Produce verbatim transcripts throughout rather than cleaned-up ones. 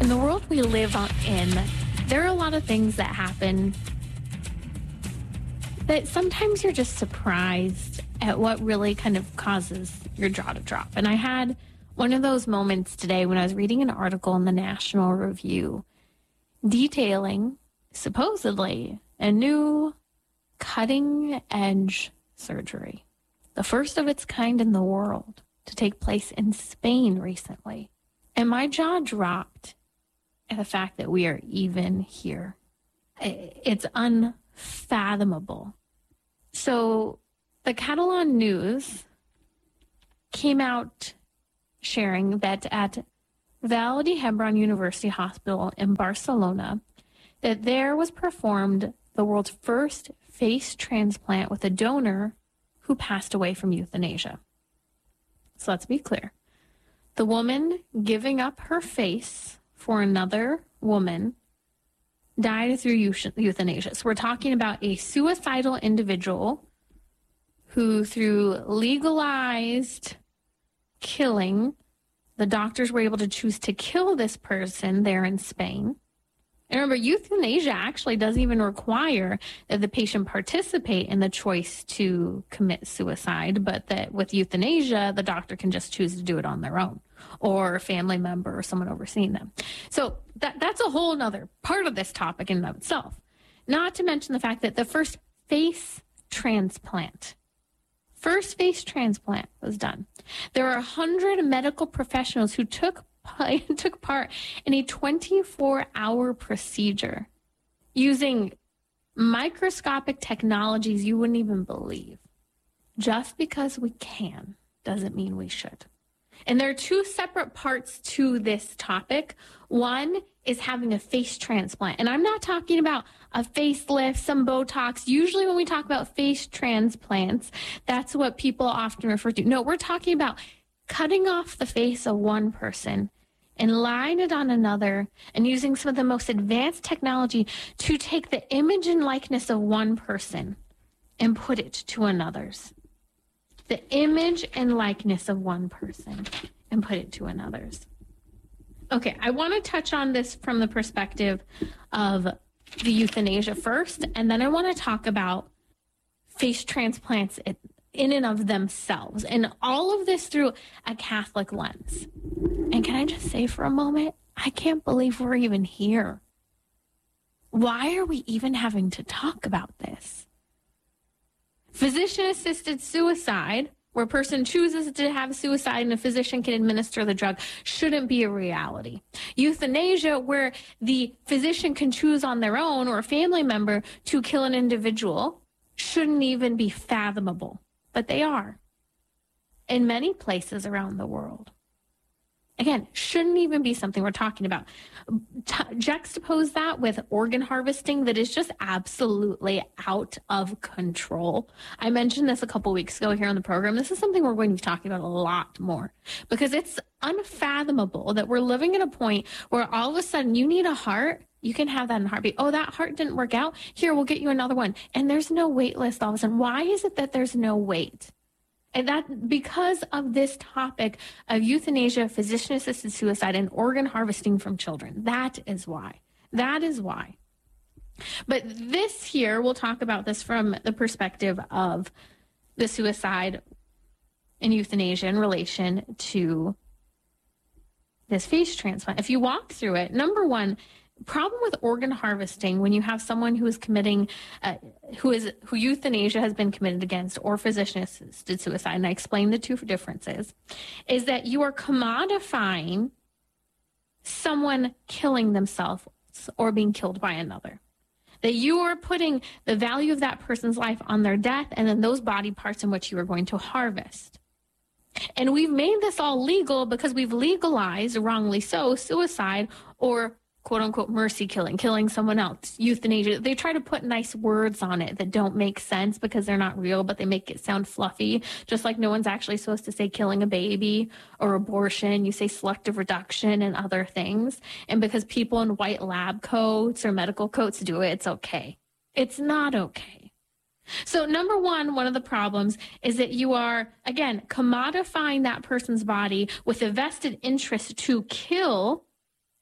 In the world we live in, there are a lot of things that happen that sometimes you're just surprised at what really kind of causes your jaw to drop. And I had one of those moments today when I was reading an article in the National Review detailing, supposedly, a new cutting-edge surgery, the first of its kind in the world, to take place in Spain recently. And my jaw dropped at the fact that we are even here. It's unfathomable. So the Catalan News came out sharing that at Vall d'Hebron University Hospital in Barcelona, that there was performed the world's first face transplant with a donor who passed away from euthanasia. So let's be clear. The woman giving up her face for another woman died through euthanasia. So we're talking about a suicidal individual who, through legalized killing, the doctors were able to choose to kill this person there in Spain. And remember, euthanasia actually doesn't even require that the patient participate in the choice to commit suicide, but that with euthanasia, the doctor can just choose to do it on their own, or a family member or someone overseeing them. So that that's a whole other part of this topic in and of itself. Not to mention the fact that the first face transplant, first face transplant was done. There are one hundred medical professionals who took took part in a twenty-four hour procedure using microscopic technologies you wouldn't even believe. Just because we can doesn't mean we should. And there are two separate parts to this topic. One is having a face transplant. And I'm not talking about a facelift, some Botox. Usually when we talk about face transplants, that's what people often refer to. No, we're talking about cutting off the face of one person and line it on another, and using some of the most advanced technology to take the image and likeness of one person and put it to another's. The image and likeness of one person and put it to another's. Okay, I want to touch on this from the perspective of the euthanasia first, and then I want to talk about face transplants in and of themselves, and all of this through a Catholic lens. And can I just say for a moment, I can't believe we're even here. Why are we even having to talk about this? Physician-assisted suicide, where a person chooses to have suicide and a physician can administer the drug, shouldn't be a reality. Euthanasia, where the physician can choose on their own or a family member to kill an individual, shouldn't even be fathomable. But they are in many places around the world. Again, shouldn't even be something we're talking about. T- juxtapose that with organ harvesting that is just absolutely out of control. I mentioned this a couple weeks ago here on the program. This is something we're going to be talking about a lot more because it's unfathomable that we're living at a point where all of a sudden you need a heart. You can have that in a heartbeat. Oh, that heart didn't work out. Here, we'll get you another one. And there's no wait list all of a sudden. Why is it that there's no wait? And that because of this topic of euthanasia, physician-assisted suicide, and organ harvesting from children. That is why. That is why. But this here, we'll talk about this from the perspective of the suicide and euthanasia in relation to this face transplant. If you walk through it, number one, problem with organ harvesting when you have someone who is committing, uh, who is who euthanasia has been committed against, or physician-assisted suicide, and I explained the two differences, is that you are commodifying someone killing themselves or being killed by another. That you are putting the value of that person's life on their death and then those body parts in which you are going to harvest. And we've made this all legal because we've legalized, wrongly so, suicide or quote unquote mercy killing, killing someone else, euthanasia. They try to put nice words on it that don't make sense because they're not real, but they make it sound fluffy. Just like no one's actually supposed to say killing a baby or abortion. You say selective reduction and other things. And because people in white lab coats or medical coats do it, it's okay. It's not okay. So number one, one of the problems is that you are, again, commodifying that person's body with a vested interest to kill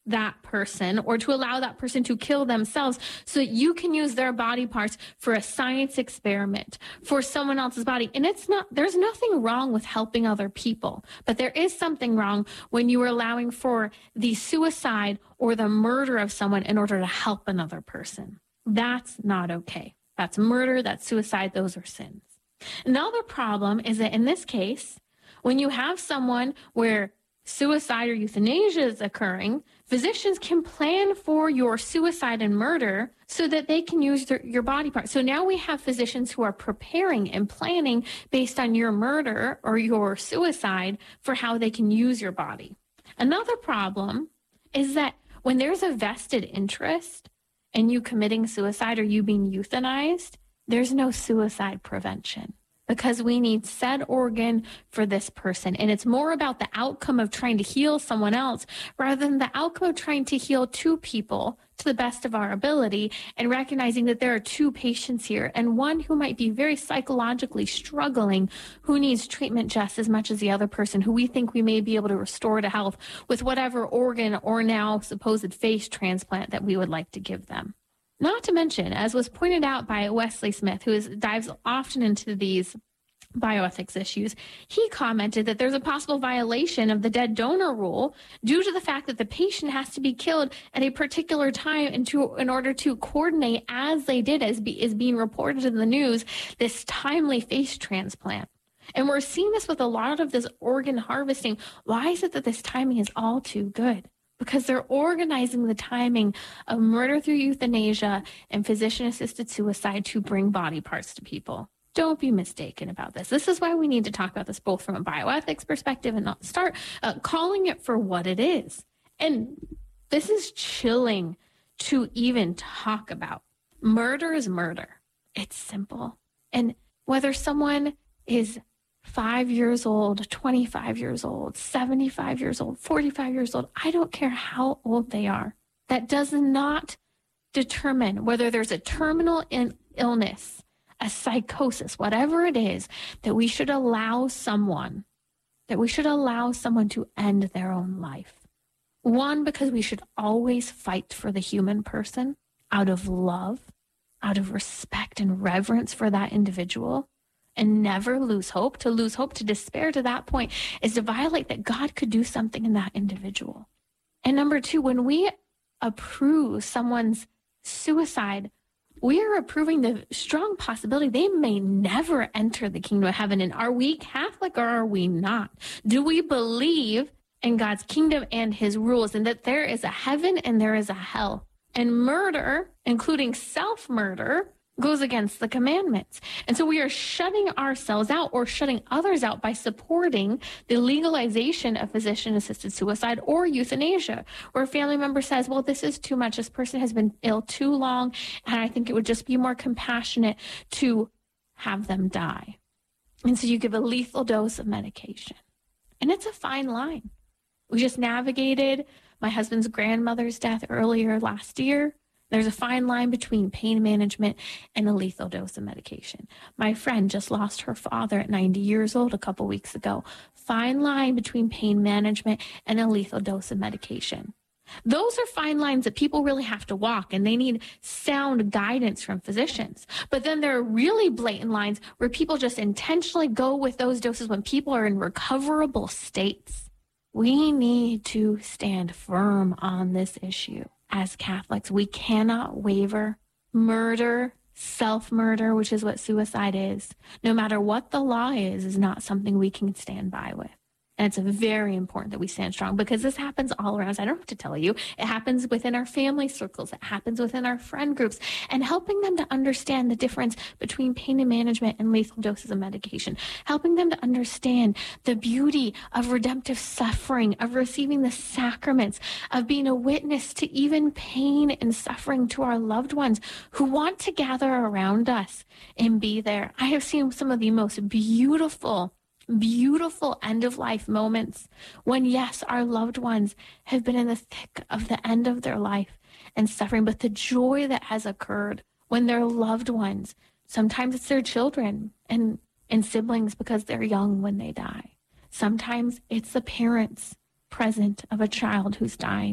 that person or to allow that person to kill themselves so that you can use their body parts for a science experiment for someone else's body. And it's not, there's nothing wrong with helping other people, but there is something wrong when you are allowing for the suicide or the murder of someone in order to help another person. That's not okay. That's murder, that's suicide, those are sins. Another problem is that in this case, when you have someone where suicide or euthanasia is occurring, physicians can plan for your suicide and murder so that they can use their, your body parts. So now we have physicians who are preparing and planning based on your murder or your suicide for how they can use your body. Another problem is that when there's a vested interest in you committing suicide or you being euthanized, there's no suicide prevention, because we need said organ for this person. And it's more about the outcome of trying to heal someone else rather than the outcome of trying to heal two people to the best of our ability, and recognizing that there are two patients here and one who might be very psychologically struggling, who needs treatment just as much as the other person who we think we may be able to restore to health with whatever organ or now supposed face transplant that we would like to give them. Not to mention, as was pointed out by Wesley Smith, who is, dives often into these bioethics issues, he commented that there's a possible violation of the dead donor rule due to the fact that the patient has to be killed at a particular time and to, in order to coordinate, as they did, as be, is being reported in the news, this timely face transplant. And we're seeing this with a lot of this organ harvesting. Why is it that this timing is all too good? Because they're organizing the timing of murder through euthanasia and physician-assisted suicide to bring body parts to people. Don't be mistaken about this. This is why we need to talk about this both from a bioethics perspective and not start uh, calling it for what it is. And this is chilling to even talk about. Murder is murder. It's simple. And whether someone is five years old, twenty-five years old, seventy-five years old, forty-five years old, I don't care how old they are. That does not determine whether there's a terminal in illness, a psychosis, whatever it is, that we should allow someone, that we should allow someone to end their own life. One, because we should always fight for the human person out of love, out of respect and reverence for that individual, and never lose hope. To lose hope, to despair to that point, is to violate that God could do something in that individual. And number two, when we approve someone's suicide, we are approving the strong possibility they may never enter the kingdom of heaven. And are we Catholic or are we not? Do we believe in God's kingdom and his rules, and that there is a heaven and there is a hell? And murder, including self-murder, goes against the commandments. And so we are shutting ourselves out or shutting others out by supporting the legalization of physician-assisted suicide or euthanasia, where a family member says, well, this is too much. This person has been ill too long, and I think it would just be more compassionate to have them die. And so you give a lethal dose of medication. And it's a fine line. We just navigated my husband's grandmother's death earlier last year. There's a fine line between pain management and a lethal dose of medication. My friend just lost her father at ninety years old a couple weeks ago. Fine line between pain management and a lethal dose of medication. Those are fine lines that people really have to walk, and they need sound guidance from physicians. But then there are really blatant lines where people just intentionally go with those doses when people are in recoverable states. We need to stand firm on this issue. As Catholics, we cannot waver. Murder, self-murder, which is what suicide is, no matter what the law is, is not something we can stand by with. And it's very important that we stand strong, because this happens all around us. I don't have to tell you. It happens within our family circles. It happens within our friend groups. And helping them to understand the difference between pain management and lethal doses of medication. Helping them to understand the beauty of redemptive suffering, of receiving the sacraments, of being a witness to even pain and suffering to our loved ones who want to gather around us and be there. I have seen some of the most beautiful Beautiful end-of-life moments when, yes, our loved ones have been in the thick of the end of their life and suffering, but the joy that has occurred when their loved ones, sometimes it's their children and, and siblings because they're young when they die. Sometimes it's the parents present of a child who's dying.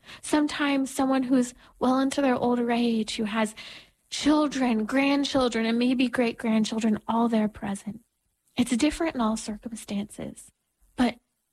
Sometimes someone who's well into their older age, who has children, grandchildren, and maybe great-grandchildren, all there present. It's different in all circumstances. But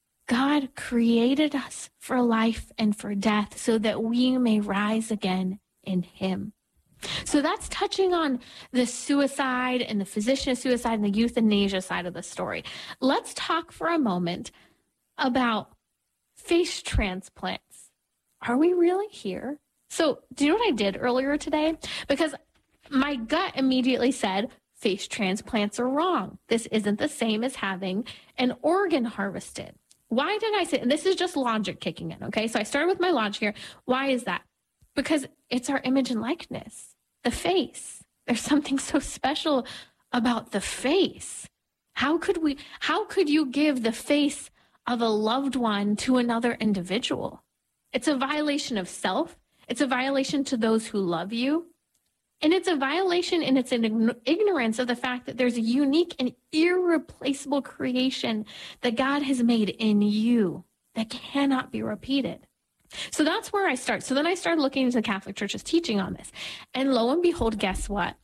God created us for life and for death so that we may rise again in him. So that's touching on the suicide and the physician of suicide and the euthanasia side of the story. Let's talk for a moment about face transplants. Are we really here? So do you know what I did earlier today? Because my gut immediately said, face transplants are wrong. This isn't the same as having an organ harvested. Why did I say, and this is just logic kicking in, okay? So I started with my logic here. Why is that? Because it's our image and likeness, the face. There's something so special about the face. How could we, how could you give the face of a loved one to another individual? It's a violation of self. It's a violation to those who love you. And it's a violation in its ignorance of the fact that there's a unique and irreplaceable creation that God has made in you that cannot be repeated. So that's where I start. So then I started looking into the Catholic Church's teaching on this. And lo and behold, guess what?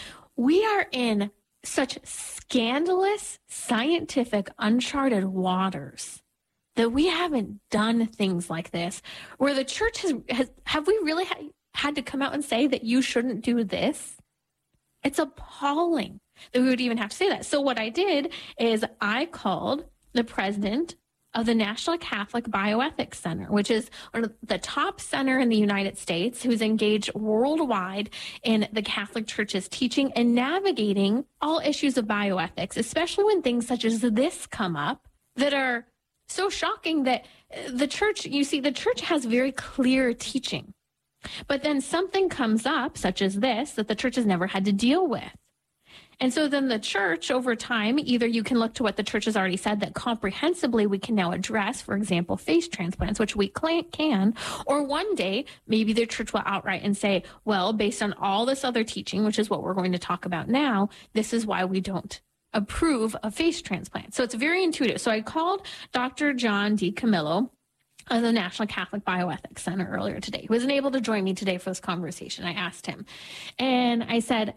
We are in such scandalous, scientific, uncharted waters that we haven't done things like this, where the church has, has have we really had, had to come out and say that you shouldn't do this? It's appalling that we would even have to say that. So what I did is I called the president of the National Catholic Bioethics Center, which is one of the top center in the United States, who's engaged worldwide in the Catholic Church's teaching and navigating all issues of bioethics, especially when things such as this come up that are so shocking that the church, you see, the church has very clear teaching. But then something comes up, such as this, that the church has never had to deal with. And so then the church, over time, either you can look to what the church has already said that comprehensively we can now address, for example, face transplants, which we can, or one day maybe the church will outright and say, well, based on all this other teaching, which is what we're going to talk about now, this is why we don't approve of face transplants. So it's very intuitive. So I called Doctor John DiCamillo of the National Catholic Bioethics Center earlier today. He wasn't able to join me today for this conversation. I asked him, and I said,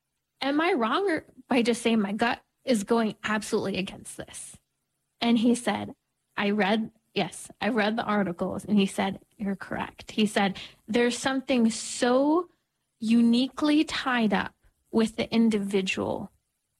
am I wrong or by just saying my gut is going absolutely against this? And he said, I read, yes, I read the articles. And he said, you're correct. He said, there's something so uniquely tied up with the individual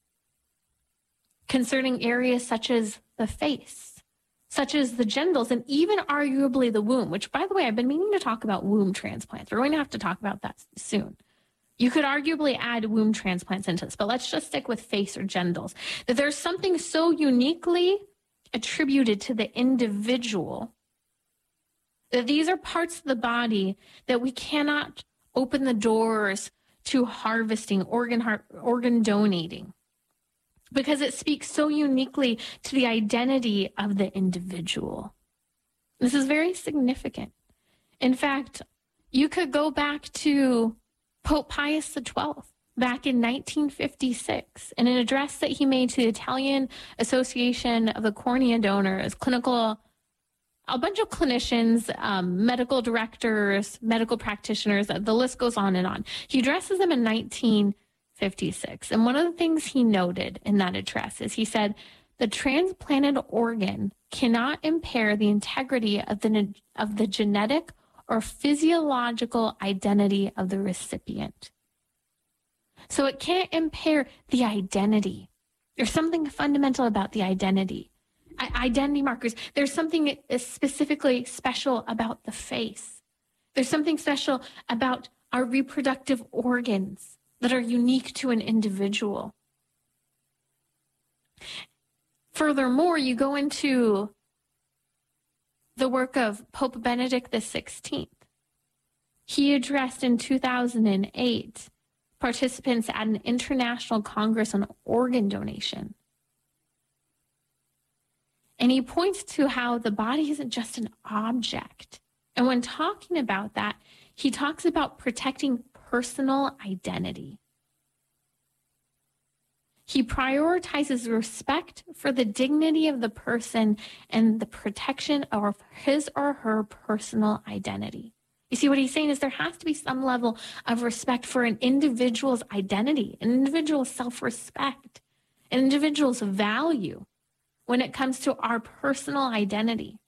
concerning areas such as the face, such as the genitals, and even arguably the womb, which, by the way, I've been meaning to talk about womb transplants. We're going to have to talk about that soon. You could arguably add womb transplants into this, but let's just stick with face or genitals. That there's something so uniquely attributed to the individual that these are parts of the body that we cannot open the doors to harvesting, organ har- organ donating, because it speaks so uniquely to the identity of the individual. This is very significant. In fact, you could go back to Pope Pius the twelfth back in nineteen fifty-six in an address that he made to the Italian Association of the Cornea Donors, clinical, a bunch of clinicians, um, medical directors, medical practitioners, the list goes on and on. He addresses them in nineteen fifty-six. And one of the things he noted in that address is he said, the transplanted organ cannot impair the integrity of the, of the genetic or physiological identity of the recipient. So it can't impair the identity. There's something fundamental about the identity. I- identity markers. There's something specifically special about the face. There's something special about our reproductive organs that are unique to an individual. Furthermore, you go into the work of Pope Benedict the sixteenth. He addressed in two thousand eight participants at an international congress on organ donation. And he points to how the body isn't just an object. And when talking about that, he talks about protecting personal identity. He prioritizes respect for the dignity of the person and the protection of his or her personal identity. You see, what he's saying is there has to be some level of respect for an individual's identity, an individual's self-respect, an individual's value when it comes to our personal identity.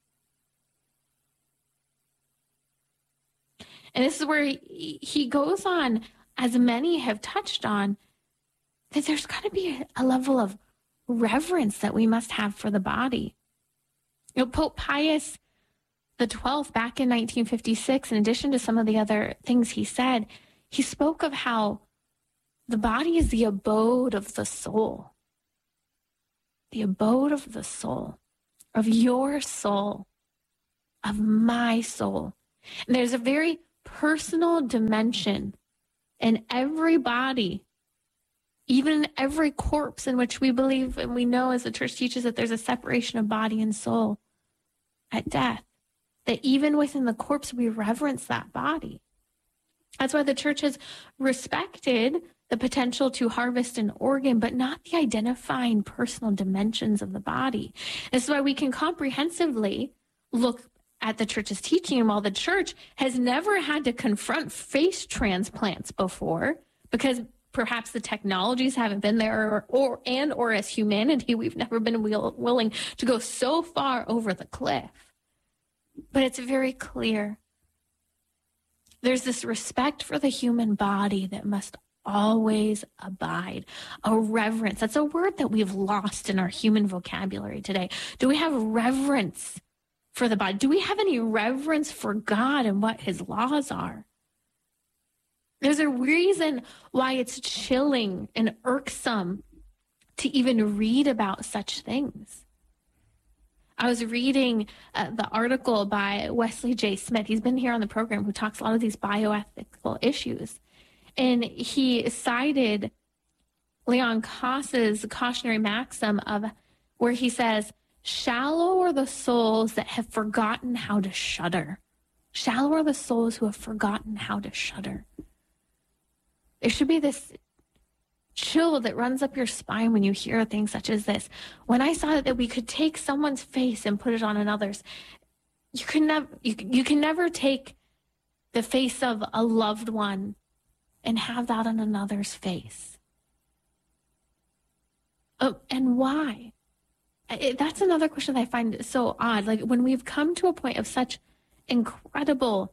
And this is where he, he goes on, as many have touched on, that there's got to be a, a level of reverence that we must have for the body. You know, Pope Pius the twelfth, back in nineteen fifty-six, in addition to some of the other things he said, he spoke of how the body is the abode of the soul. The abode of the soul, of your soul, of my soul. And there's a very personal dimension in every body, even in every corpse in which we believe and we know as the church teaches that there's a separation of body and soul at death, that even within the corpse, we reverence that body. That's why the church has respected the potential to harvest an organ, but not the identifying personal dimensions of the body. This is why we can comprehensively look at the church's teaching, and while the church has never had to confront face transplants before, because perhaps the technologies haven't been there, or, or and or as humanity, we've never been will, willing to go so far over the cliff. But it's very clear. There's this respect for the human body that must always abide. A reverence. That's a word that we've lost in our human vocabulary today. Do we have reverence for the body? Do we have any reverence for God and what his laws are? There's a reason why it's chilling and irksome to even read about such things. I was reading uh, the article by Wesley J. Smith. He's been here on the program, who talks a lot of these bioethical issues. And he cited Leon Koss's cautionary maxim of where he says, shallow are the souls that have forgotten how to shudder. Shallow are the souls who have forgotten how to shudder. There should be this chill that runs up your spine when you hear things such as this. When I saw that we could take someone's face and put it on another's, you can never you, you can never take the face of a loved one and have that on another's face. Oh, and why? It, that's another question that I find so odd. Like, when we've come to a point of such incredible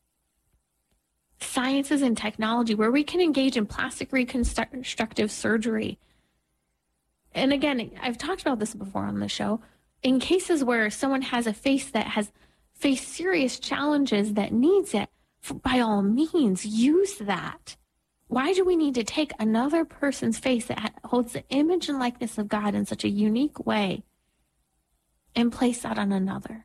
sciences and technology where we can engage in plastic reconstructive surgery. And again, I've talked about this before on the show. In cases where someone has a face that has faced serious challenges that needs it, by all means, use that. Why do we need to take another person's face that holds the image and likeness of God in such a unique way and place that on another?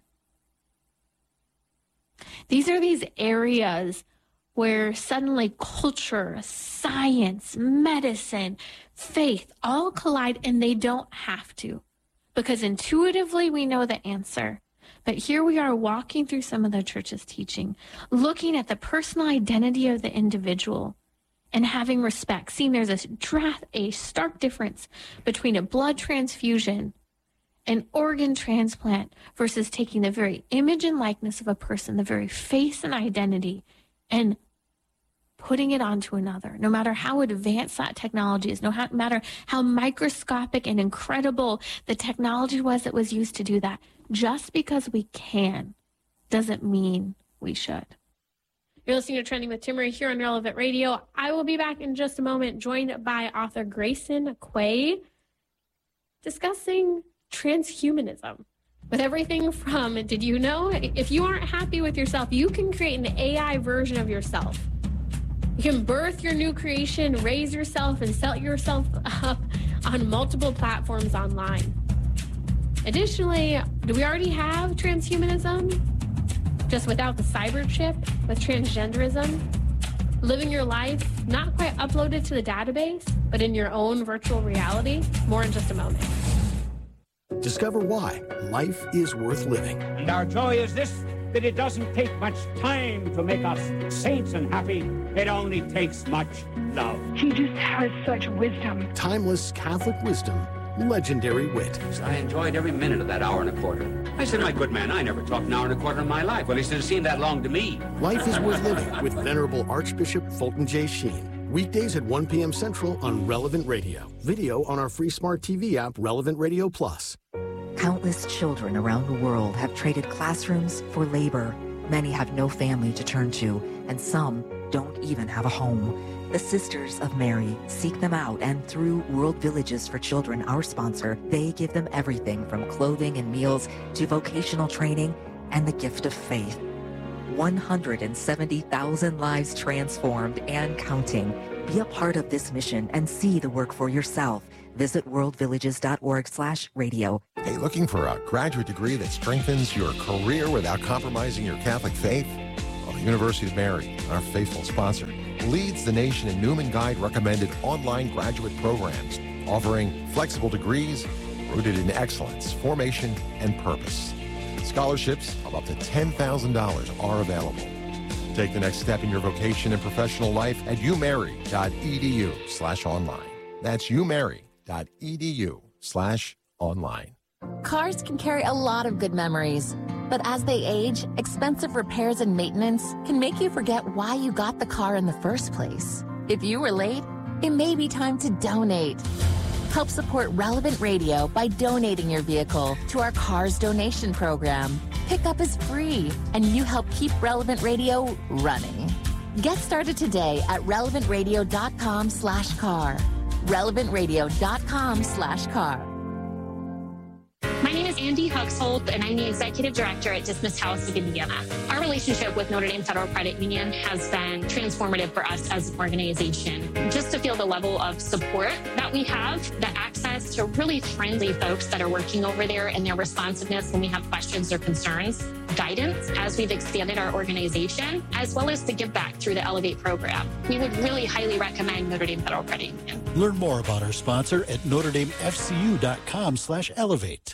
These are these areas where suddenly culture, science, medicine, faith all collide, and they don't have to, because intuitively we know the answer. But here we are walking through some of the church's teaching, looking at the personal identity of the individual and having respect, seeing there's a, dra- a stark difference between a blood transfusion, an organ transplant, versus taking the very image and likeness of a person, the very face and identity, and putting it onto another. No matter how advanced that technology is, no matter how microscopic and incredible the technology was that was used to do that, just because we can doesn't mean we should. You're listening to Trending with Timmerie here on Relevant Radio. I will be back in just a moment, joined by author Grayson Quay, discussing transhumanism. With everything from, did you know, if you aren't happy with yourself, you can create an A I version of yourself. You can birth your new creation, raise yourself, and set yourself up on multiple platforms online. Additionally, do we already have transhumanism? Just without the cyber chip, with transgenderism? Living your life not quite uploaded to the database, but in your own virtual reality? More in just a moment. Discover why life is worth living. And our joy is this, that it doesn't take much time to make us saints and happy. It only takes much love. He just has such wisdom. Timeless Catholic wisdom, legendary wit. I enjoyed every minute of that hour and a quarter. I said, my good man, I never talked an hour and a quarter in my life. Well, he said, it seemed that long to me. Life is worth living with Venerable Archbishop Fulton J. Sheen. Weekdays at one p.m. Central on Relevant Radio. Video on our free smart T V app, Relevant Radio Plus. Countless children around the world have traded classrooms for labor. Many have no family to turn to, and some don't even have a home. The Sisters of Mary seek them out, and through World Villages for Children, our sponsor, they give them everything from clothing and meals to vocational training and the gift of faith. one hundred seventy thousand lives transformed and counting. Be a part of this mission and see the work for yourself. Visit worldvillages.org slash radio. Hey, looking for a graduate degree that strengthens your career without compromising your Catholic faith? Well, the University of Mary, our faithful sponsor, leads the nation in Newman Guide recommended online graduate programs, offering flexible degrees rooted in excellence, formation, and purpose. Scholarships of up to ten thousand dollars are available. Take the next step in your vocation and professional life at umary.edu slash online. That's umary.edu slash online. Cars can carry a lot of good memories, but as they age, expensive repairs and maintenance can make you forget why you got the car in the first place. If you were late, it may be time to donate. Help support Relevant Radio by donating your vehicle to our Cars Donation Program. Pickup is free, and you help keep Relevant Radio running. Get started today at relevantradio.com slash car. relevantradio.com slash car. My name is Andy Huxholt, and I'm the Executive Director at Dismissed House of Indiana. Our relationship with Notre Dame Federal Credit Union has been transformative for us as an organization. Just to feel the level of support that we have, the access to really friendly folks that are working over there, and their responsiveness when we have questions or concerns, guidance as we've expanded our organization, as well as the give back through the Elevate program. We would really highly recommend Notre Dame Federal Credit Union. Learn more about our sponsor at notredamefcu.com slash elevate.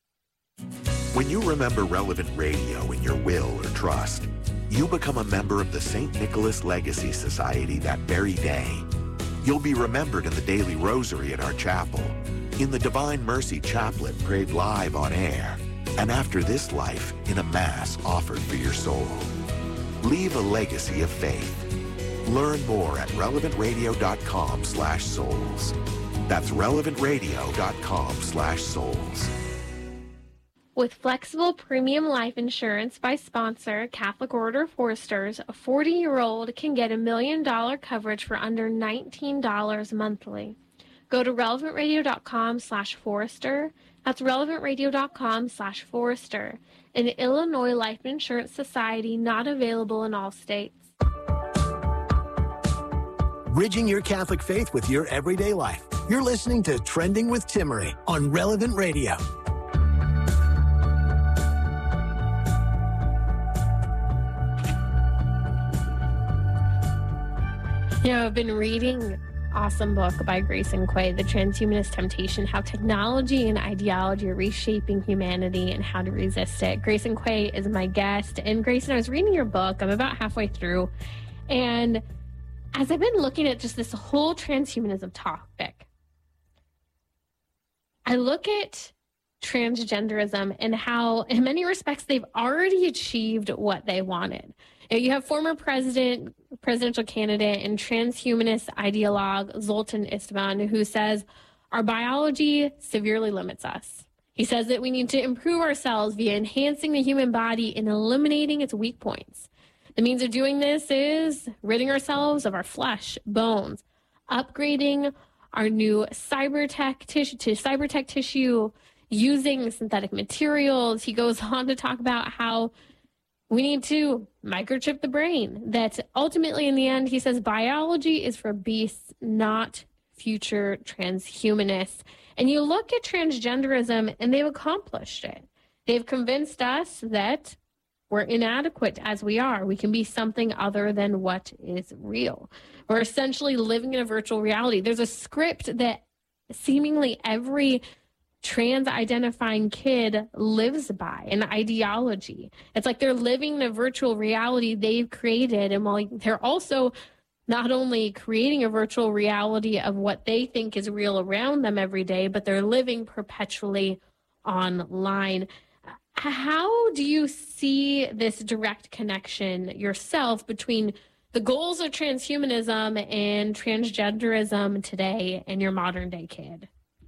When you remember Relevant Radio in your will or trust, you become a member of the Saint Nicholas Legacy Society that very day. You'll be remembered in the daily rosary at our chapel, in the Divine Mercy Chaplet prayed live on air, and after this life in a Mass offered for your soul. Leave a legacy of faith. Learn more at relevantradio.com slash souls. That's relevantradio.com slash souls. With flexible premium life insurance by sponsor Catholic Order Foresters, a forty-year-old can get a million dollar coverage for under nineteen dollars monthly. Go to relevantradio.com slash Forester. That's relevantradio.com slash Forester. An Illinois Life Insurance Society not available in all states. Bridging your Catholic faith with your everyday life. You're listening to Trending with Timmerie on Relevant Radio. You know, I've been reading an awesome book by Grayson Quay, The Transhumanist Temptation, How Technology and Ideology are Reshaping Humanity and How to Resist It. Grayson Quay is my guest. And Grayson, I was reading your book. I'm about halfway through. And as I've been looking at just this whole transhumanism topic, I look at transgenderism and how, in many respects, they've already achieved what they wanted. You have former president, presidential candidate and transhumanist ideologue Zoltan Istvan, who says our biology severely limits us. He says that we need to improve ourselves via enhancing the human body and eliminating its weak points. The means of doing this is ridding ourselves of our flesh, bones, upgrading our new cybertech tissue to cybertech tissue, using synthetic materials. He goes on to talk about how we need to microchip the brain. That ultimately, in the end, he says biology is for beasts, not future transhumanists. And you look at transgenderism, and they've accomplished it. They've convinced us that we're inadequate as we are. We can be something other than what is real. We're essentially living in a virtual reality. There's a script that seemingly every trans identifying kid lives by, an ideology. It's like they're living the virtual reality they've created. And while they're also not only creating a virtual reality of what they think is real around them every day, but they're living perpetually online. How do you see this direct connection yourself between the goals of transhumanism and transgenderism today and your modern day kid?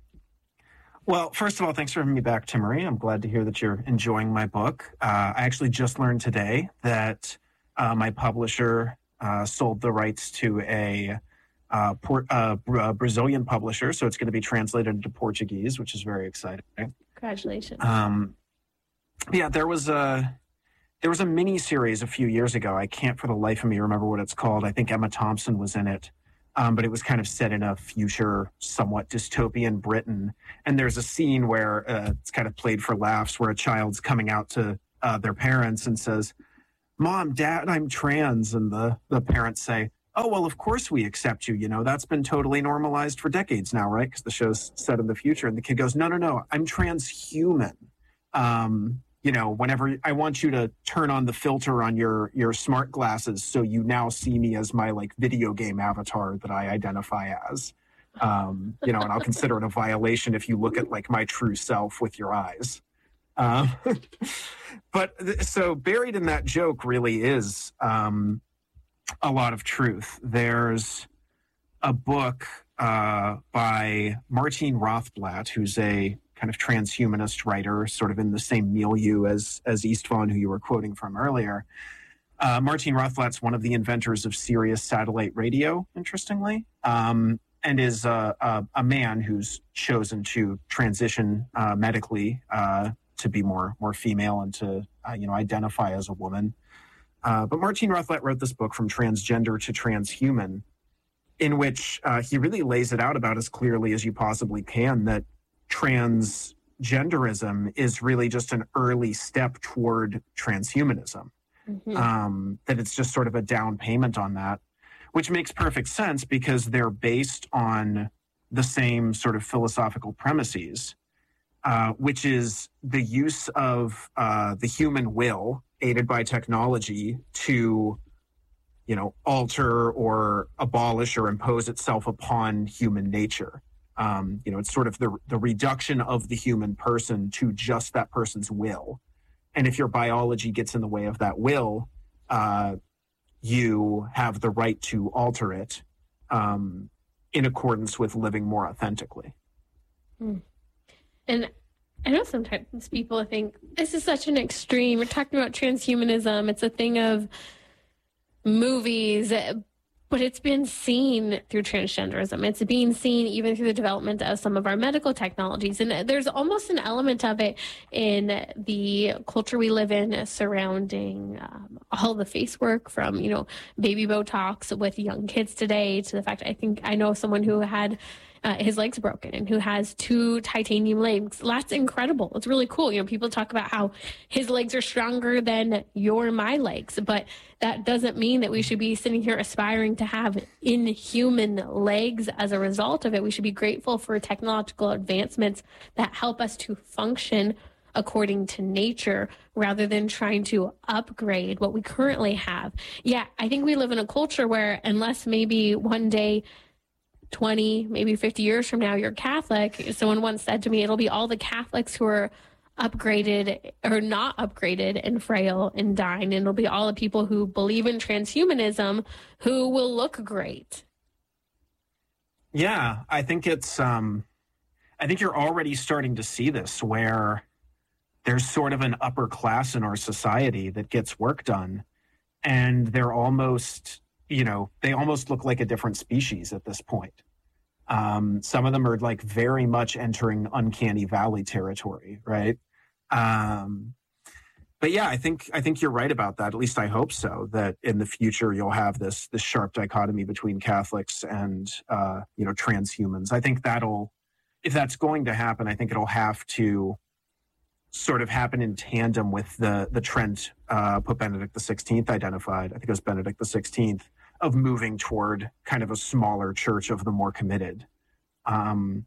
Well, first of all, thanks for having me back, Timmerie. I'm glad to hear that you're enjoying my book. Uh, I actually just learned today that uh, my publisher uh, sold the rights to a uh, port, uh, Brazilian publisher, so it's going to be translated into Portuguese, which is very exciting. Congratulations. Um, yeah, there was a there was a mini series a few years ago. I can't for the life of me remember what it's called. I think Emma Thompson was in it. Um, but it was kind of set in a future, somewhat dystopian Britain. And there's a scene where uh, it's kind of played for laughs, where a child's coming out to uh, their parents and says, "Mom, Dad, I'm trans." And the, the parents say, "Oh, well, of course we accept you. You know, that's been totally normalized for decades now, right?" Because the show's set in the future. And the kid goes, no, no, no, I'm transhuman. Um, you know, whenever I want you to turn on the filter on your, your smart glasses so you now see me as my like video game avatar that I identify as, um, you know, and I'll consider it a violation if you look at like my true self with your eyes. Um, but th- so buried in that joke really is um, a lot of truth. There's a book uh, by Martine Rothblatt, who's a kind of transhumanist writer, sort of in the same milieu as as Istvan, who you were quoting from earlier. Uh, Martine Rothblatt's one of the inventors of Sirius satellite radio, interestingly, um, and is uh, a, a man who's chosen to transition uh, medically uh, to be more more female and to uh, you know identify as a woman. Uh, but Martine Rothblatt wrote this book, From Transgender to Transhuman, in which uh, he really lays it out about as clearly as you possibly can that transgenderism is really just an early step toward transhumanism. Mm-hmm. Um, that it's just sort of a down payment on that, which makes perfect sense because they're based on the same sort of philosophical premises, uh, which is the use of uh, the human will aided by technology to, you know, alter or abolish or impose itself upon human nature. Um, you know, it's sort of the the reduction of the human person to just that person's will. And if your biology gets in the way of that will, uh, you have the right to alter it um, in accordance with living more authentically. Mm. And I know sometimes people think this is such an extreme. We're talking about transhumanism. It's a thing of movies. But it's been seen through transgenderism. It's being seen even through the development of some of our medical technologies. And there's almost an element of it in the culture we live in surrounding um, all the face work from, you know, baby Botox with young kids today to the fact I think I know someone who had Uh, his legs broken and who has two titanium legs. That's incredible. It's really cool. You know, people talk about how his legs are stronger than your and my legs, but that doesn't mean that we should be sitting here aspiring to have inhuman legs as a result of it. We should be grateful for technological advancements that help us to function according to nature rather than trying to upgrade what we currently have. Yeah, I think we live in a culture where unless maybe one day twenty, maybe fifty years from now, you're Catholic. Someone once said to me, it'll be all the Catholics who are upgraded or not upgraded and frail and dying. And it'll be all the people who believe in transhumanism who will look great. Yeah, I think it's, um, I think you're already starting to see this where there's sort of an upper class in our society that gets work done. And they're almost, you know, they almost look like a different species at this point. Um, some of them are like very much entering uncanny valley territory, right? Um, but yeah, I think I think you're right about that. At least I hope so. That in the future you'll have this this sharp dichotomy between Catholics and uh, you know transhumans. I think that'll, if that's going to happen, I think it'll have to sort of happen in tandem with the the trend uh, Pope Benedict the sixteenth identified. I think it was Benedict the sixteenth. Of moving toward kind of a smaller church of the more committed. Um,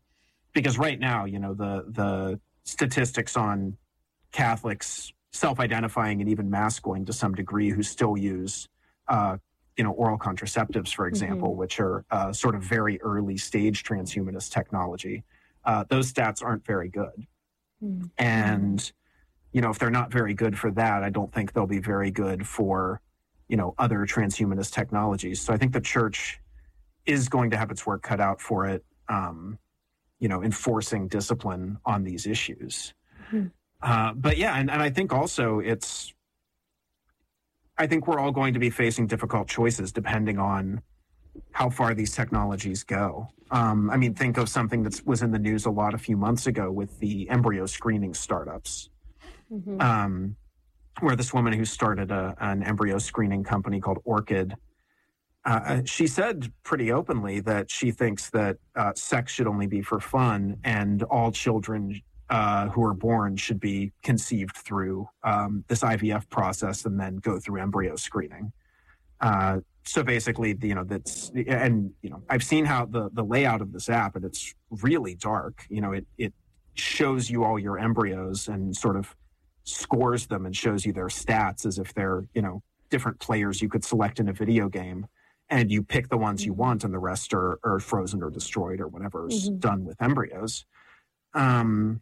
because right now, you know, the the statistics on Catholics self-identifying and even mass going to some degree who still use, uh, you know, oral contraceptives, for example, mm-hmm. which are uh, sort of very early stage transhumanist technology. Uh, those stats aren't very good. Mm-hmm. And, you know, if they're not very good for that, I don't think they'll be very good for, you know, other transhumanist technologies. So I think the church is going to have its work cut out for it, um, you know, enforcing discipline on these issues. Mm-hmm. Uh, but yeah, and, and I think also it's, I think we're all going to be facing difficult choices depending on how far these technologies go. Um, I mean, think of something that was in the news a lot a few months ago with the embryo screening startups, mm-hmm. um, where this woman who started a, an embryo screening company called Orchid, uh, she said pretty openly that she thinks that uh, sex should only be for fun and all children Uh, who are born should be conceived through um, this I V F process and then go through embryo screening. Uh, so basically, you know, that's, and, you know, I've seen how the, the layout of this app, and it's really dark. You know, it, it shows you all your embryos and sort of scores them and shows you their stats as if they're, you know, different players you could select in a video game. And you pick the ones you want and the rest are, are frozen or destroyed or whatever's mm-hmm. done with embryos. Um,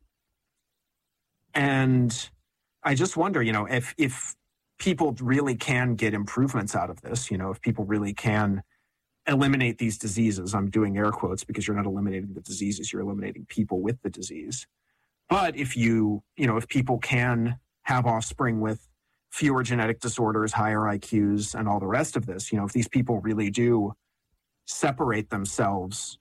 And I just wonder, you know, if if people really can get improvements out of this, you know, if people really can eliminate these diseases, I'm doing air quotes because you're not eliminating the diseases, you're eliminating people with the disease. But if you, you know, if people can have offspring with fewer genetic disorders, higher I Qs, and all the rest of this, you know, if these people really do separate themselves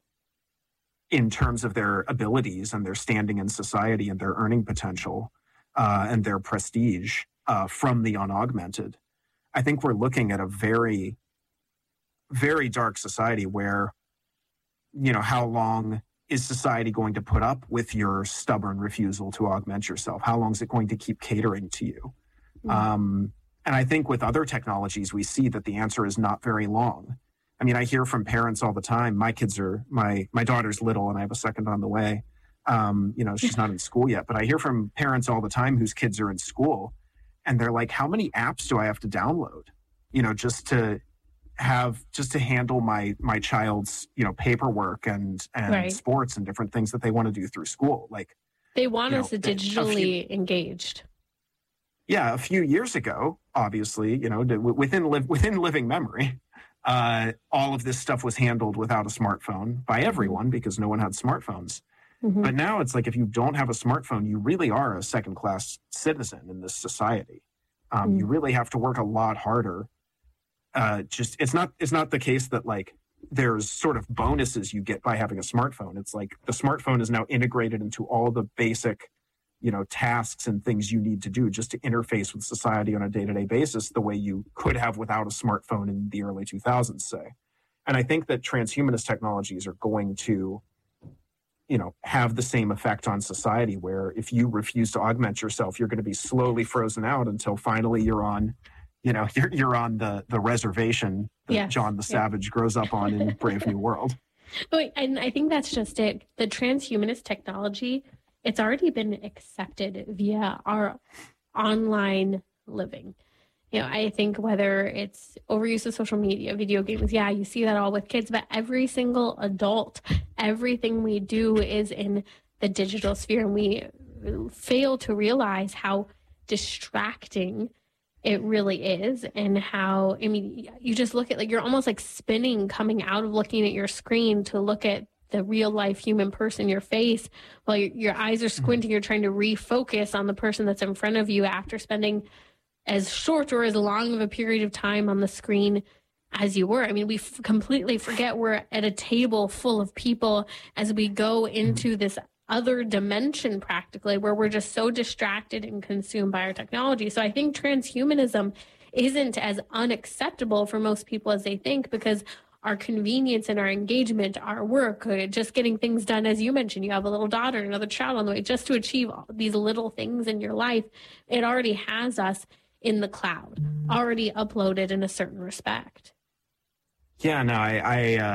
in terms of their abilities and their standing in society and their earning potential uh, and their prestige uh, from the unaugmented, I think we're looking at a very, very dark society where, you know, how long is society going to put up with your stubborn refusal to augment yourself? How long is it going to keep catering to you? Mm-hmm. Um, and I think with other technologies, we see that the answer is not very long. I mean, I hear from parents all the time. My kids are, my my daughter's little and I have a second on the way. Um, you know, she's not in school yet, but I hear from parents all the time whose kids are in school and they're like, how many apps do I have to download? You know, just to have, just to handle my, my child's, you know, paperwork and, and right. sports and different things that they want to do through school. Like they want us know, digitally few, engaged. Yeah. A few years ago, obviously, you know, within live within living memory, Uh, all of this stuff was handled without a smartphone by everyone because no one had smartphones. Mm-hmm. But now it's like if you don't have a smartphone, you really are a second-class citizen in this society. Um, mm-hmm. You really have to work a lot harder. Uh, just it's not it's not the case that like there's sort of bonuses you get by having a smartphone. It's like the smartphone is now integrated into all the basic, you know, tasks and things you need to do just to interface with society on a day-to-day basis the way you could have without a smartphone in the early two thousands, say. And I think that transhumanist technologies are going to, you know, have the same effect on society where if you refuse to augment yourself, you're going to be slowly frozen out until finally you're on, you know, you're, you're on the, the reservation that yes. John the Savage yeah. grows up on in Brave New World. And I think that's just it. The transhumanist technology, it's already been accepted via our online living. You know, I think whether it's overuse of social media, video games, yeah, you see that all with kids, but every single adult, everything we do is in the digital sphere. And we fail to realize how distracting it really is and how, I mean, you just look at like, you're almost like spinning coming out of looking at your screen to look at the real life human person, your face, while your, your eyes are squinting, you're trying to refocus on the person that's in front of you after spending as short or as long of a period of time on the screen as you were. I mean, we f- completely forget we're at a table full of people as we go into this other dimension practically where we're just so distracted and consumed by our technology. So I think transhumanism isn't as unacceptable for most people as they think because our convenience and our engagement, our work, just getting things done, as you mentioned, you have a little daughter, another child on the way, just to achieve all these little things in your life, it already has us in the cloud, already uploaded in a certain respect. Yeah, no, I I, uh,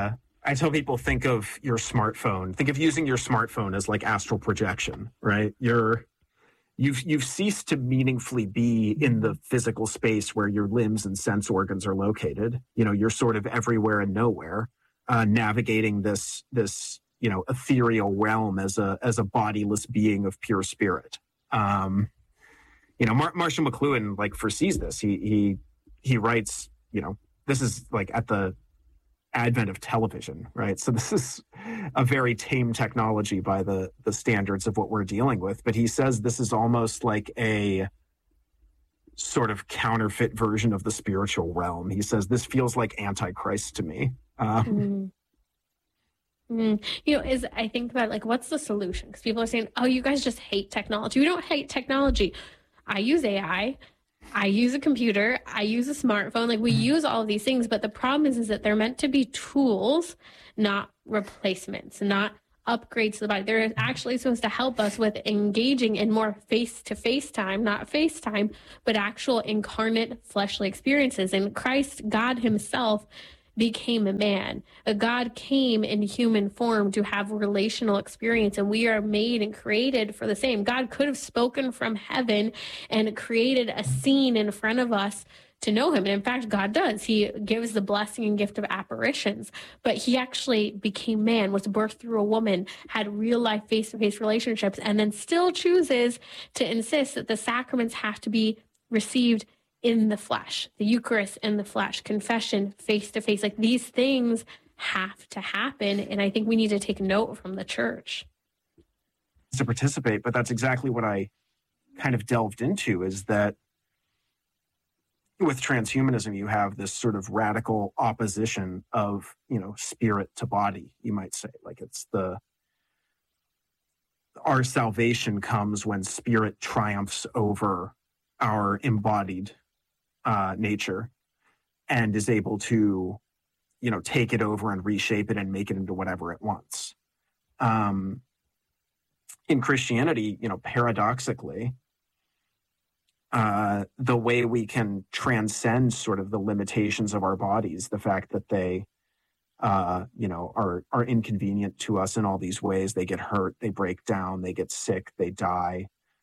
I tell people, think of your smartphone. Think of using your smartphone as like astral projection, right? You're, you've you've ceased to meaningfully be in the physical space where your limbs and sense organs are located. You know, you're sort of everywhere and nowhere, uh, navigating this this you know ethereal realm as a as a bodiless being of pure spirit. Um, you know, Mar- Marshall McLuhan like foresees this. He he he writes. You know, this is like at the advent of television, right? So this is a very tame technology by the the standards of what we're dealing with. But he says this is almost like a sort of counterfeit version of the spiritual realm. He says this feels like Antichrist to me. Um, mm. Mm. You know, is I think about like, what's the solution? Because people are saying, oh, you guys just hate technology. We don't hate technology. I use A I. I use a computer, I use a smartphone, like we use all of these things, but the problem is, is that they're meant to be tools, not replacements, not upgrades to the body. They're actually supposed to help us with engaging in more face-to-face time, not FaceTime, but actual incarnate fleshly experiences. And Christ, God himself, became a man. A God came in human form to have relational experience, and we are made and created for the same. God could have spoken from heaven and created a scene in front of us to know him. And in fact, God does. He gives the blessing and gift of apparitions, but he actually became man, was birthed through a woman, had real life face-to-face relationships, and then still chooses to insist that the sacraments have to be received in the flesh, the Eucharist in the flesh, confession face to face. Like these things have to happen. And I think we need to take note from the church. To participate, but that's exactly what I kind of delved into, is that with transhumanism, you have this sort of radical opposition of, you know, spirit to body, you might say. Like it's the, our salvation comes when spirit triumphs over our embodied Uh, nature and is able to, you know, take it over and reshape it and make it into whatever it wants. Um, in Christianity, you know, paradoxically, uh, the way we can transcend sort of the limitations of our bodies, the fact that they, uh, you know, are are inconvenient to us in all these ways. They get hurt, they break down, they get sick, they die.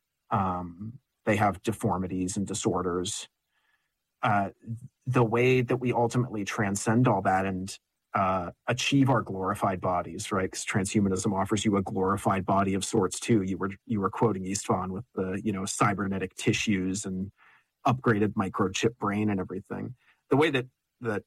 Um, they have deformities and disorders. Uh, the way that we ultimately transcend all that and uh, achieve our glorified bodies, right? Because transhumanism offers you a glorified body of sorts too. You were you were quoting Istvan with the you know cybernetic tissues and upgraded microchip brain and everything. The way that that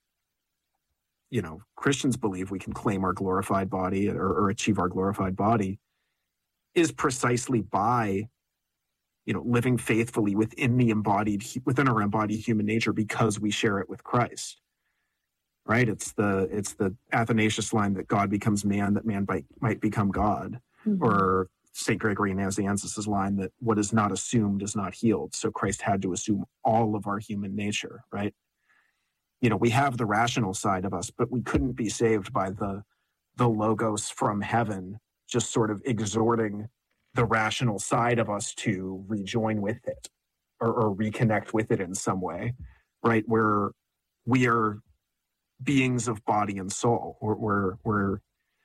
you know Christians believe we can claim our glorified body or, or achieve our glorified body is precisely by you know, living faithfully within the embodied, within our embodied human nature because we share it with Christ, right? It's the, it's the Athanasius line that God becomes man, that man might, might become God. Mm-hmm. Or Saint Gregory Nazianzus' line that what is not assumed is not healed. So Christ had to assume all of our human nature, right? You know, we have the rational side of us, but we couldn't be saved by the, the logos from heaven, just sort of exhorting the rational side of us to rejoin with it or, or reconnect with it in some way, right? Where we are beings of body and soul. We're, we're, we're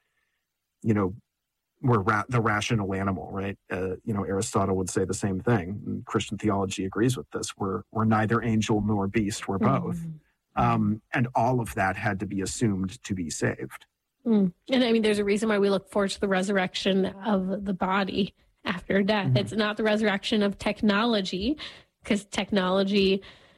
you know, we're ra- the rational animal, right? Uh, you know, Aristotle would say the same thing. And Christian theology agrees with this. We're, we're neither angel nor beast. We're both. Mm-hmm. Um, and all of that had to be assumed to be saved. Mm. And I mean, there's a reason why we look forward to the resurrection of the body after death. Mm-hmm. It's not the resurrection of technology, because technology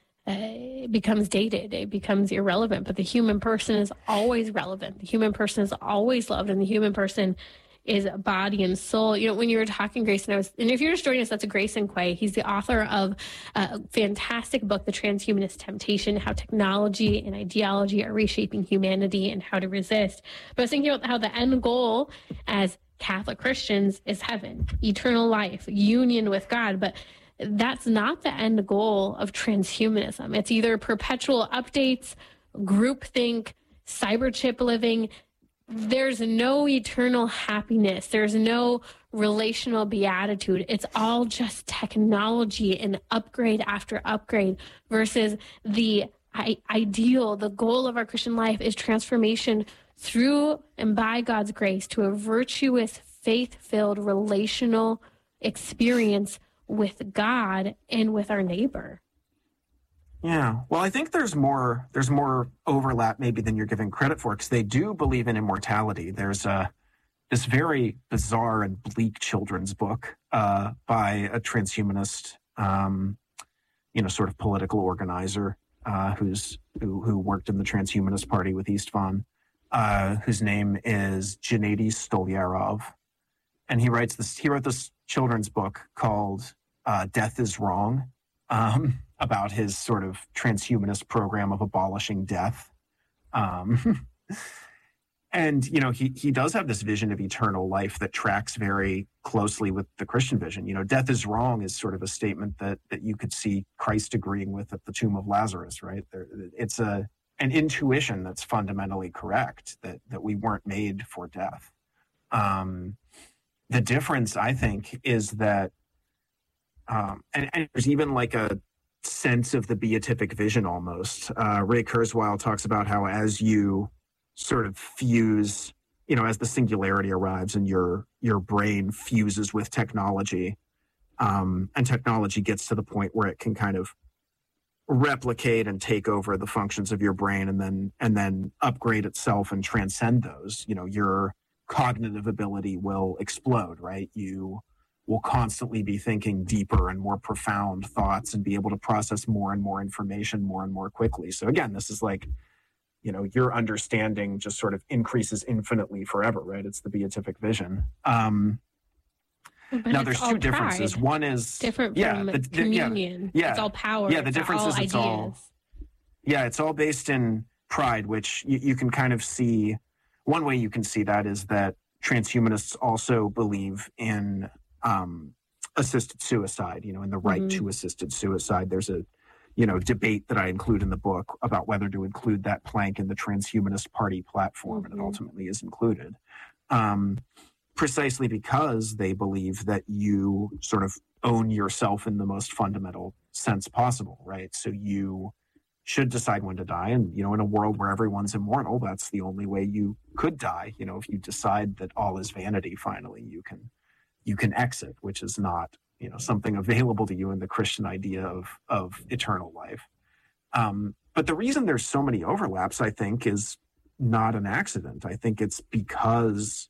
uh, becomes dated. It becomes irrelevant. But the human person is always relevant. The human person is always loved. And the human person is body and soul. You know, when you were talking, Grayson, I was, and if you're just joining us, that's a Grayson Quay. He's the author of a fantastic book, The Transhumanist Temptation, How Technology and Ideology Are Reshaping Humanity and How to Resist. But I was thinking about how the end goal as Catholic Christians is heaven, eternal life, union with God. But that's not the end goal of transhumanism. It's either perpetual updates, groupthink, cyberchip living. There's no eternal happiness. There's no relational beatitude. It's all just technology and upgrade after upgrade versus the I- ideal. The goal of our Christian life is transformation through and by God's grace to a virtuous, faith-filled, relational experience with God and with our neighbor. Yeah. Well, I think there's more there's more overlap maybe than you're giving credit for, because they do believe in immortality. There's a this very bizarre and bleak children's book uh, by a transhumanist, um, you know, sort of political organizer uh, who's who, who worked in the Transhumanist Party with Istvan, uh, whose name is Gennady Stolyarov, and he writes this. He wrote this children's book called uh, "Death is Wrong," um, about his sort of transhumanist program of abolishing death. Um, And, you know, he he does have this vision of eternal life that tracks very closely with the Christian vision. You know, death is wrong is sort of a statement that that you could see Christ agreeing with at the tomb of Lazarus, right? There, it's a an intuition that's fundamentally correct, that that we weren't made for death. Um, the difference, I think, is that, um, and, and there's even like a sense of the beatific vision almost. Uh, Ray Kurzweil talks about how as you sort of fuse, you know, as the singularity arrives and your your brain fuses with technology, um, and technology gets to the point where it can kind of replicate and take over the functions of your brain and then and then upgrade itself and transcend those, you know, your cognitive ability will explode, right? You will constantly be thinking deeper and more profound thoughts and be able to process more and more information more and more quickly. So again, this is like, you know, your understanding just sort of increases infinitely forever, right? It's the beatific vision. Um, now, there's two differences. Pride. One is different yeah, from the, the, communion. Yeah, it's all power. Yeah, the it's difference all is it's ideas. all. Yeah, it's all based in pride, which you, you can kind of see. One way you can see that is that transhumanists also believe in um, assisted suicide. You know, in the right mm-hmm. to assisted suicide. There's a you know, debate that I include in the book about whether to include that plank in the Transhumanist Party platform, mm-hmm. and it ultimately is included, um, precisely because they believe that you sort of own yourself in the most fundamental sense possible, right? So you should decide when to die, and, you know, in a world where everyone's immortal, that's the only way you could die. You know, if you decide that all is vanity, finally, you can, you can exit, which is not, you know, something available to you in the Christian idea of, of eternal life. Um, but the reason there's so many overlaps, I think, is not an accident. I think it's because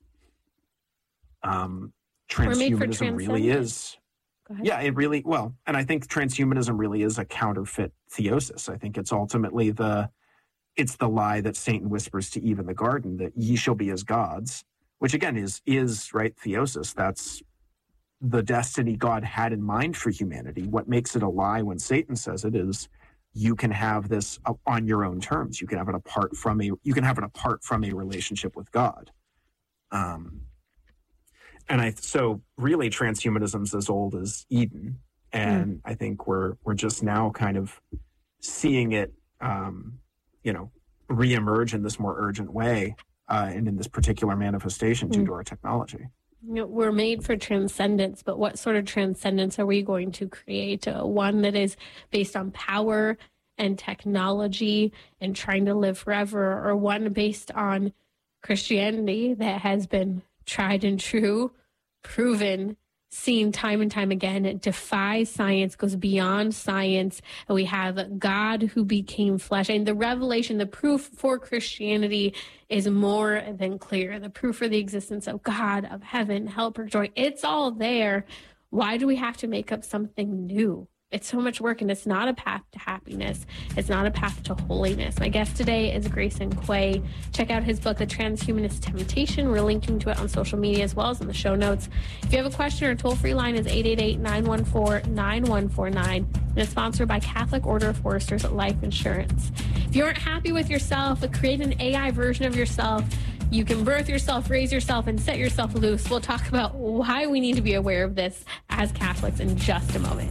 um, transhumanism really is, yeah, it really, well, and I think transhumanism really is a counterfeit theosis. I think it's ultimately the, it's the lie that Satan whispers to Eve in the garden, that ye shall be as gods, which again is, is right, theosis. That's the destiny God had in mind for humanity. What makes it a lie when Satan says it is you can have this on your own terms. You can have it apart from a, you can have it apart from a relationship with God. Um, and I, so really transhumanism's as old as Eden. And mm. I think we're, we're just now kind of seeing it, um, you know, reemerge in this more urgent way, uh, and in this particular manifestation due mm. to our technology. You know, we're made for transcendence, but what sort of transcendence are we going to create? Uh, one that is based on power and technology and trying to live forever, or one based on Christianity that has been tried and true, proven, seen time and time again. It defies science, goes beyond science. And we have God who became flesh. And the revelation, the proof for Christianity is more than clear. The proof for the existence of God, of heaven, helper, joy, it's all there. Why do we have to make up something new? It's so much work, and it's not a path to happiness. It's not a path to holiness. My guest today is Grayson Quay. Check out his book, The Transhumanist Temptation. We're linking to it on social media as well as in the show notes. If you have a question, our toll-free line is eight eight eight, nine one four, nine one four nine, and it's sponsored by Catholic Order of Foresters Life Insurance. If you aren't happy with yourself, create an A I version of yourself. You can birth yourself, raise yourself, and set yourself loose. We'll talk about why we need to be aware of this as Catholics in just a moment.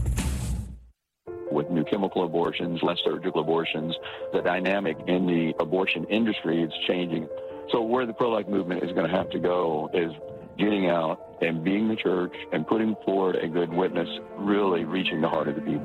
With new chemical abortions, less surgical abortions, the dynamic in the abortion industry is changing. So where the pro-life movement is going to have to go is getting out and being the church and putting forward a good witness, really reaching the heart of the people.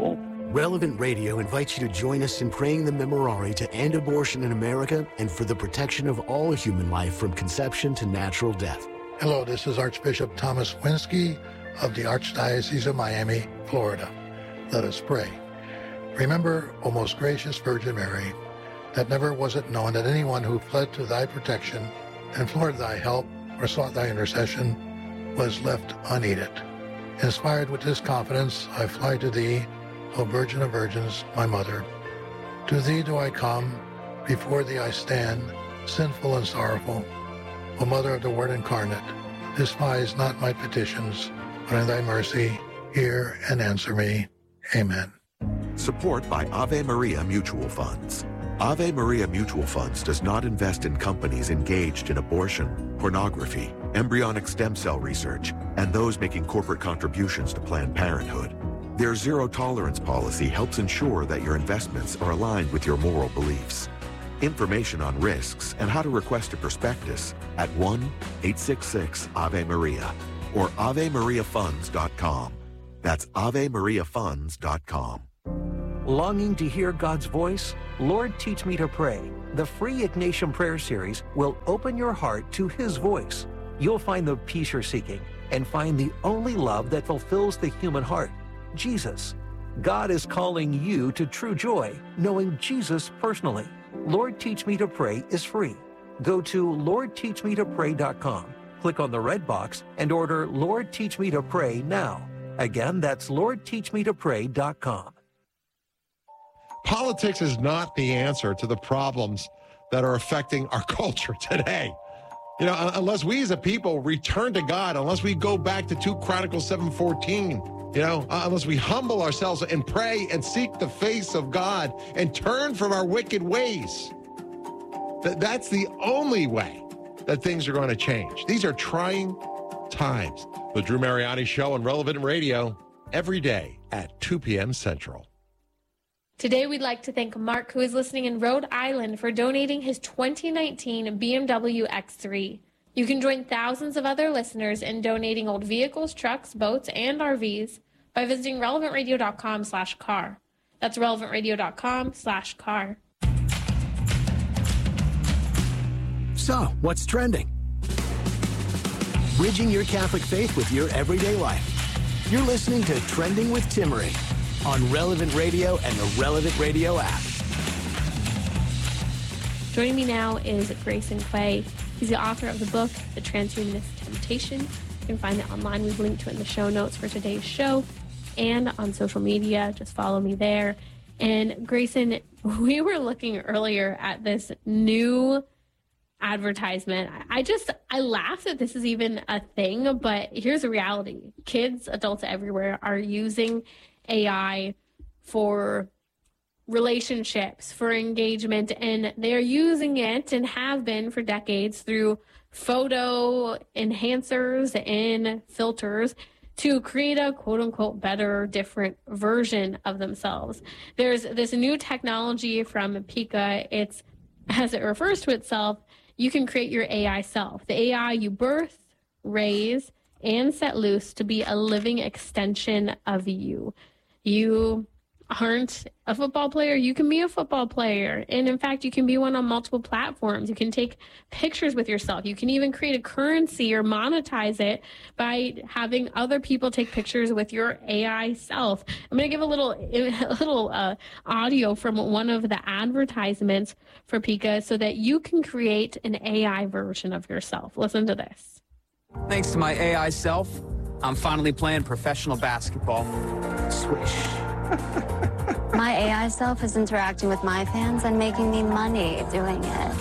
Relevant Radio invites you to join us in praying the Memorare to end abortion in America and for the protection of all human life from conception to natural death. Hello, this is Archbishop Thomas Winsky of the Archdiocese of Miami, Florida. Let us pray. Remember, O most gracious Virgin Mary, that never was it known that anyone who fled to thy protection, implored thy help, or sought thy intercession was left unaided. Inspired with this confidence, I fly to thee, O Virgin of Virgins, my Mother. To thee do I come, before thee I stand, sinful and sorrowful. O Mother of the Word incarnate, despise not my petitions, but in thy mercy hear and answer me. Amen. Support by Ave Maria Mutual Funds. Ave Maria Mutual Funds does not invest in companies engaged in abortion, pornography, embryonic stem cell research, and those making corporate contributions to Planned Parenthood. Their zero-tolerance policy helps ensure that your investments are aligned with your moral beliefs. Information on risks and how to request a prospectus at one eight six six Ave Maria or ave maria funds dot com. That's ave maria funds dot com. Longing to hear God's voice? Lord, Teach Me to Pray. The free Ignatian Prayer Series will open your heart to His voice. You'll find the peace you're seeking and find the only love that fulfills the human heart, Jesus. God is calling you to true joy, knowing Jesus personally. Lord Teach Me to Pray is free. Go to lord teach me to pray dot com, click on the red box, and order Lord Teach Me to Pray now. Again, that's lord teach me to pray dot com. Politics is not the answer to the problems that are affecting our culture today. You know, unless we as a people return to God, unless we go back to Second Chronicles seven fourteen, you know, uh, unless we humble ourselves and pray and seek the face of God and turn from our wicked ways, th- that's the only way that things are going to change. These are trying times. The Drew Mariani Show on Relevant Radio every day at two p.m. Central. Today, we'd like to thank Mark, who is listening in Rhode Island, for donating his twenty nineteen B M W X three. You can join thousands of other listeners in donating old vehicles, trucks, boats, and R Vs by visiting relevant radio dot com slash car. That's relevant radio dot com slash car. So, what's trending? Bridging your Catholic faith with your everyday life. You're listening to Trending with Timmerie on Relevant Radio and the Relevant Radio app. Joining me now is Grayson Quay. He's the author of the book, The Transhumanist Temptation. You can find it online. We've linked to it in the show notes for today's show and on social media. Just follow me there. And Grayson, we were looking earlier at this new advertisement. I just, I laugh that this is even a thing, but here's the reality. Kids, adults everywhere are using A I for relationships, for engagement, and they're using it and have been for decades through photo enhancers and filters to create a quote-unquote better, different version of themselves. There's this new technology from Pika. It's, as it refers to itself, you can create your A I self. The A I you birth, raise, and set loose to be a living extension of you. You aren't a football player, you can be a football player. And in fact, you can be one on multiple platforms. You can take pictures with yourself. You can even create a currency or monetize it by having other people take pictures with your A I self. I'm going to give a little, a little uh, audio from one of the advertisements for Pika so that you can create an A I version of yourself. Listen to this. Thanks to my A I self, I'm finally playing professional basketball. Swish. My A I self is interacting with my fans and making me money doing it.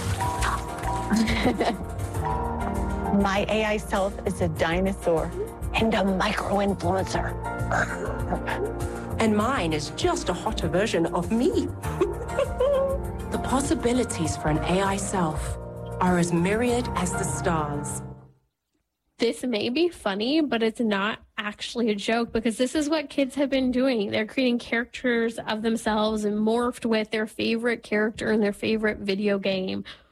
My A I self is a dinosaur and a micro-influencer. And mine is just a hotter version of me. The possibilities for an A I self are as myriad as the stars. This may be funny, but it's not actually a joke because this is what kids have been doing. They're creating characters of themselves and morphed with their favorite character in their favorite video game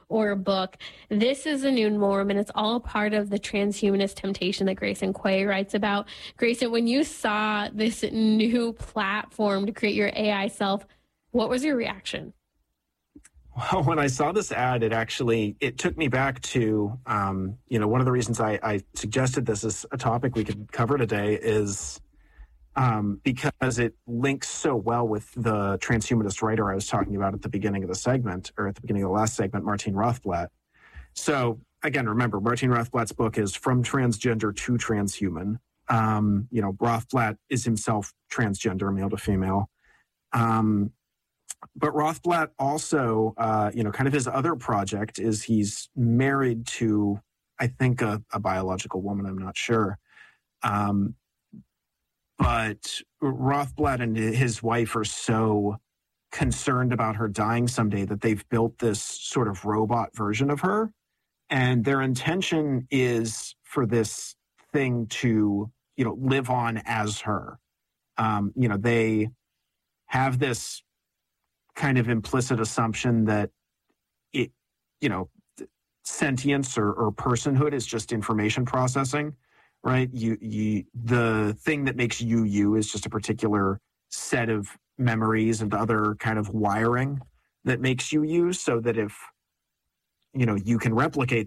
or a book. This is a new norm, and it's all part of the transhumanist temptation that Grayson Quay writes about. Grayson, when you saw this new platform to create your A I self, what was your reaction? Well, when I saw this ad, it actually, it took me back to, um, you know, one of the reasons I, I suggested this as a topic we could cover today is um, because it links so well with the transhumanist writer I was talking about at the beginning of the segment, or at the beginning of the last segment, Martine Rothblatt. So again, remember, Martine Rothblatt's book is From Transgender to Transhuman. Um, you know, Rothblatt is himself transgender, male to female. Um, But Rothblatt also, uh, you know, kind of his other project is he's married to, I think, a, a biological woman. I'm not sure. Um, but Rothblatt and his wife are so concerned about her dying someday that they've built this sort of robot version of her. And their intention is for this thing to, you know, live on as her. Um, you know, they have this kind of implicit assumption that it, you know, sentience or, or personhood is just information processing, right? You, you, the thing that makes you you is just a particular set of memories and other kind of wiring that makes you you, so that if, you know, you can replicate